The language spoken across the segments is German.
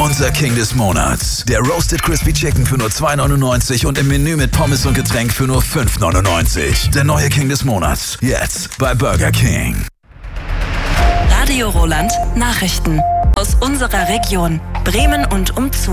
Unser King des Monats. Der Roasted Crispy Chicken für nur 2,99 und im Menü mit Pommes und Getränk für nur 5,99. Der neue King des Monats. Jetzt bei Burger King. Radio Roland Nachrichten. Aus unserer Region. Bremen und umzu.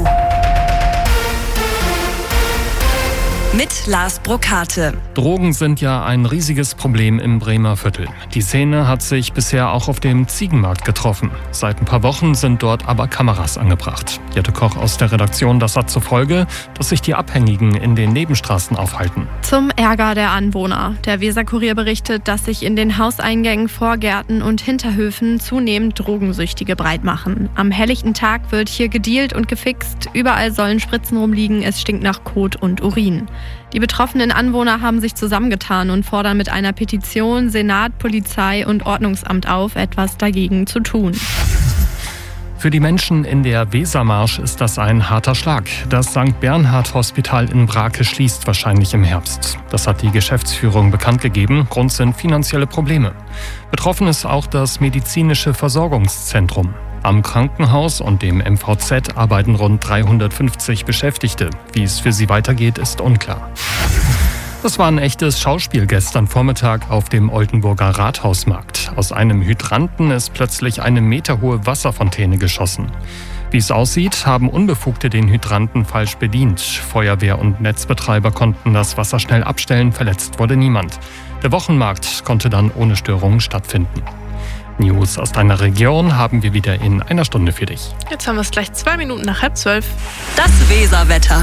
Mit Lars Brokate. Drogen sind ja ein riesiges Problem im Bremer Viertel. Die Szene hat sich bisher auch auf dem Ziegenmarkt getroffen. Seit ein paar Wochen sind dort aber Kameras angebracht. Jette Koch aus der Redaktion, das hat zur Folge, dass sich die Abhängigen in den Nebenstraßen aufhalten. Zum Ärger der Anwohner. Der Weser-Kurier berichtet, dass sich in den Hauseingängen, Vorgärten und Hinterhöfen zunehmend Drogensüchtige breit machen. Am helllichten Tag wird hier gedealt und gefixt. Überall sollen Spritzen rumliegen, es stinkt nach Kot und Urin. Die betroffenen Anwohner haben sich zusammengetan und fordern mit einer Petition Senat, Polizei und Ordnungsamt auf, etwas dagegen zu tun. Für die Menschen in der Wesermarsch ist das ein harter Schlag. Das St. Bernhard Hospital in Brake schließt wahrscheinlich im Herbst. Das hat die Geschäftsführung bekannt gegeben. Grund sind finanzielle Probleme. Betroffen ist auch das medizinische Versorgungszentrum. Am Krankenhaus und dem MVZ arbeiten rund 350 Beschäftigte. Wie es für sie weitergeht, ist unklar. Das war ein echtes Schauspiel gestern Vormittag auf dem Oldenburger Rathausmarkt. Aus einem Hydranten ist plötzlich eine meterhohe Wasserfontäne geschossen. Wie es aussieht, haben Unbefugte den Hydranten falsch bedient. Feuerwehr und Netzbetreiber konnten das Wasser schnell abstellen, verletzt wurde niemand. Der Wochenmarkt konnte dann ohne Störungen stattfinden. News aus deiner Region haben wir wieder in einer Stunde für dich. Jetzt haben wir es gleich 2 Minuten nach 11:30. Das Weserwetter.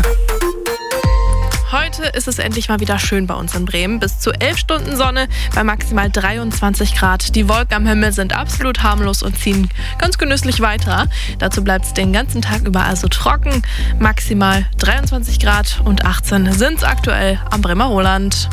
Heute ist es endlich mal wieder schön bei uns in Bremen. Bis zu 11 Stunden Sonne bei maximal 23 Grad. Die Wolken am Himmel sind absolut harmlos und ziehen ganz genüsslich weiter. Dazu bleibt es den ganzen Tag über also trocken. Maximal 23 Grad und 18 sind es aktuell am Bremer Roland.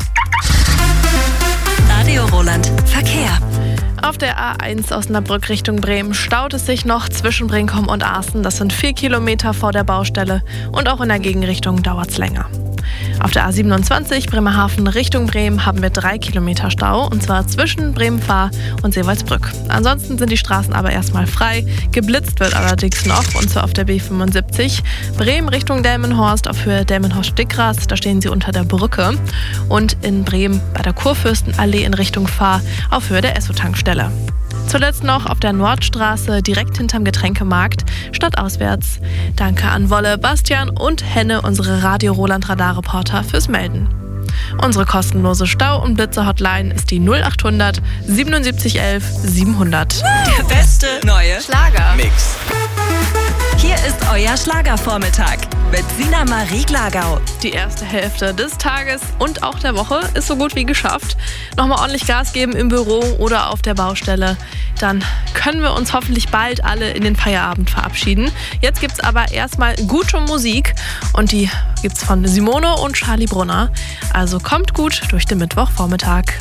Radio Roland Verkehr. Auf der A1 Osnabrück Richtung Bremen staut es sich noch zwischen Brinkum und Arsen. Das sind 4 Kilometer vor der Baustelle und auch in der Gegenrichtung dauert es länger. Auf der A27 Bremerhaven Richtung Bremen haben wir 3 Kilometer Stau und zwar zwischen Bremen-Fahr und Seewaldsbrück. Ansonsten sind die Straßen aber erstmal frei. Geblitzt wird allerdings noch und zwar auf der B75 Bremen Richtung Delmenhorst auf Höhe Delmenhorst-Stickgras. Da stehen sie unter der Brücke und in Bremen bei der Kurfürstenallee in Richtung Fahr auf Höhe der Esso-Tankstelle. Zuletzt noch auf der Nordstraße direkt hinterm Getränkemarkt stadtauswärts. Danke an Wolle, Bastian und Henne, unsere Radio Roland Radarreporter, fürs Melden. Unsere kostenlose Stau- und Blitzer-Hotline ist die 0800 77 11 700. Der beste neue Schlager-Mix. Hier ist euer Schlagervormittag mit Sina Marie Glagau. Die erste Hälfte des Tages und auch der Woche ist so gut wie geschafft. Nochmal ordentlich Gas geben im Büro oder auf der Baustelle. Dann können wir uns hoffentlich bald alle in den Feierabend verabschieden. Jetzt gibt's aber erstmal gute Musik und die gibt's von Simone und Charlie Brunner. Also kommt gut durch den Mittwochvormittag.